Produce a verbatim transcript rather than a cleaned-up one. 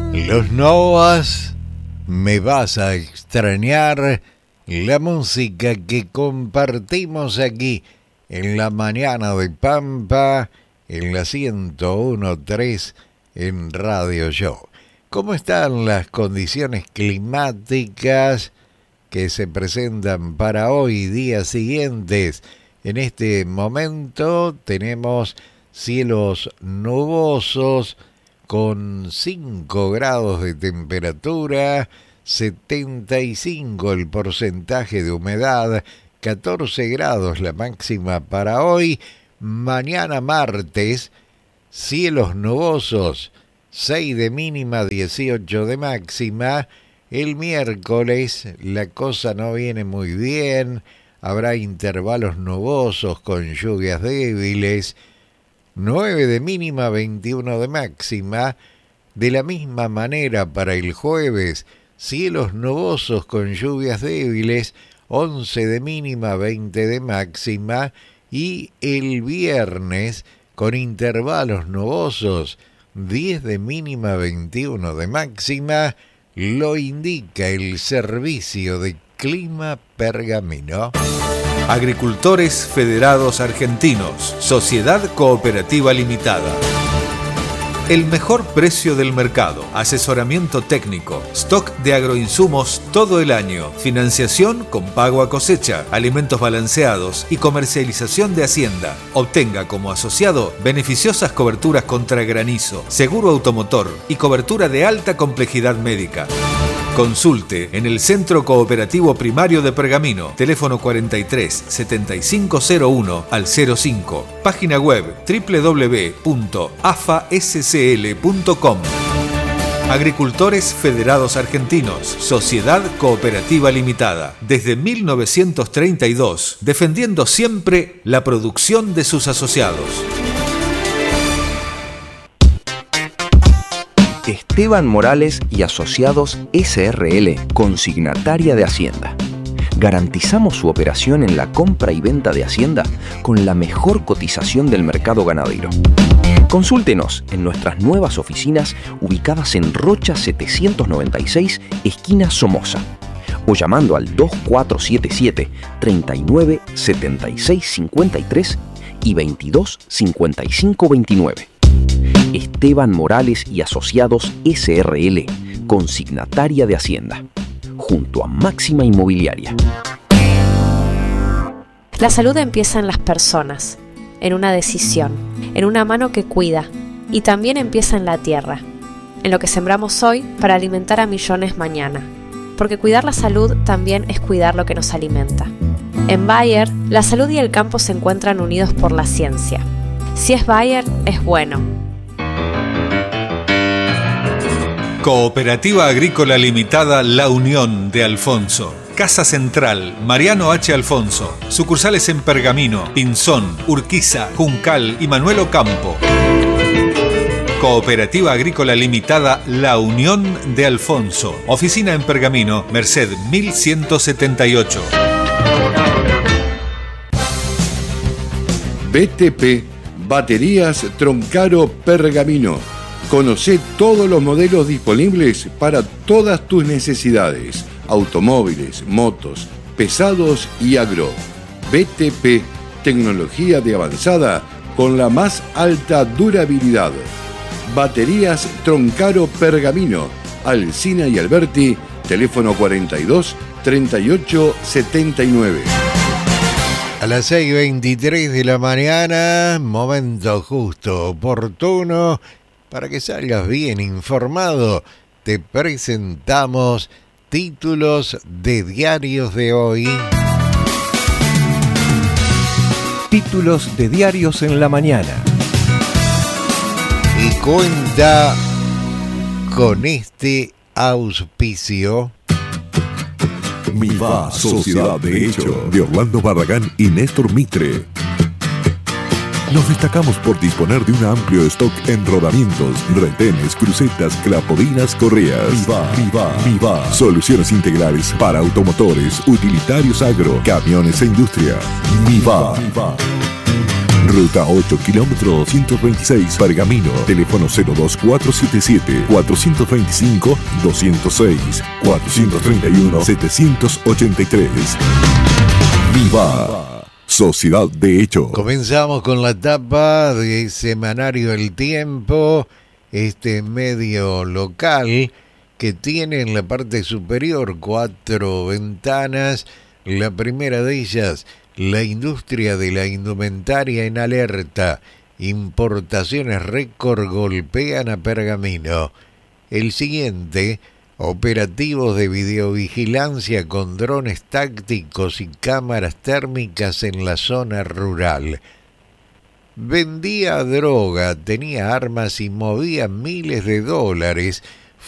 Los Novas, me vas a extrañar, la música que compartimos aquí en la mañana de Pampa, en la ciento uno punto tres en Radio Show. ¿Cómo están las condiciones climáticas que se presentan para hoy, días siguientes? En este momento tenemos cielos nubosos con cinco grados de temperatura, setenta y cinco el porcentaje de humedad, catorce grados la máxima para hoy. Mañana martes, cielos nubosos, seis de mínima, dieciocho de máxima. El miércoles la cosa no viene muy bien, habrá intervalos nubosos con lluvias débiles, nueve de mínima, veintiuno de máxima. De la misma manera para el jueves, cielos nubosos con lluvias débiles, once de mínima, veinte de máxima. Y el viernes, con intervalos nubosos, diez de mínima, veintiuno de máxima. Lo indica el Servicio de Clima Pergamino. Agricultores Federados Argentinos, Sociedad Cooperativa Limitada. El mejor precio del mercado, asesoramiento técnico, stock de agroinsumos todo el año, financiación con pago a cosecha, alimentos balanceados y comercialización de hacienda. Obtenga como asociado beneficiosas coberturas contra granizo, seguro automotor y cobertura de alta complejidad médica. Consulte en el Centro Cooperativo Primario de Pergamino, teléfono cuarenta y tres, setenta y cinco cero uno al cero cinco, página web doble u doble u doble u punto a f a s c l punto com. Agricultores Federados Argentinos, Sociedad Cooperativa Limitada, desde mil novecientos treinta y dos, defendiendo siempre la producción de sus asociados. Esteban Morales y Asociados S R L, consignataria de Hacienda. Garantizamos su operación en la compra y venta de Hacienda con la mejor cotización del mercado ganadero. Consúltenos en nuestras nuevas oficinas ubicadas en Rocha setecientos noventa y seis, esquina Somoza, o llamando al dos cuatro siete siete, treinta y nueve, setenta y seis cincuenta y tres y veintidós cincuenta y cinco veintinueve. Esteban Morales y Asociados S R L, consignataria de Hacienda, junto a Máxima Inmobiliaria. La salud empieza en las personas, en una decisión, en una mano que cuida, y también empieza en la tierra, en lo que sembramos hoy para alimentar a millones mañana, porque cuidar la salud también es cuidar lo que nos alimenta. En Bayer, la salud y el campo se encuentran unidos por la ciencia. Si es Bayer, es bueno. Cooperativa Agrícola Limitada La Unión de Alfonso. Casa Central, Mariano H. Alfonso. Sucursales en Pergamino, Pinzón, Urquiza, Juncal y Manuel Ocampo. Cooperativa Agrícola Limitada La Unión de Alfonso. Oficina en Pergamino, Merced mil ciento setenta y ocho. B T P, Baterías Troncaro Pergamino. Conocé todos los modelos disponibles para todas tus necesidades. Automóviles, motos, pesados y agro. B T P, tecnología de avanzada con la más alta durabilidad. Baterías Troncaro Pergamino. Alsina y Alberti, teléfono cuarenta y dos, treinta y ocho, setenta y nueve. A las seis y veintitrés de la mañana, momento justo, oportuno, para que salgas bien informado, te presentamos títulos de diarios de hoy. Títulos de diarios en la mañana. Y cuenta con este auspicio. Miva, Sociedad de Hecho, de Orlando Barragán y Néstor Mitre. Nos destacamos por disponer de un amplio stock en rodamientos, retenes, crucetas, clapodinas, correas. Miva, Miva, Miva. Soluciones integrales para automotores, utilitarios agro, camiones e industria. Miva. Miva. Ruta ocho, kilómetro doscientos veintiséis, Pergamino. Teléfono cero dos cuatro siete siete, cuatro dos cinco, dos cero seis, cuatro tres uno, siete ocho tres. Viva Sociedad de Hecho. Comenzamos con la tapa de Semanario El Tiempo, este medio local que tiene en la parte superior cuatro ventanas. La primera de ellas, la industria de la indumentaria en alerta. Importaciones récord golpean a Pergamino. El siguiente, operativos de videovigilancia con drones tácticos y cámaras térmicas en la zona rural. Vendía droga, tenía armas y movía miles de dólares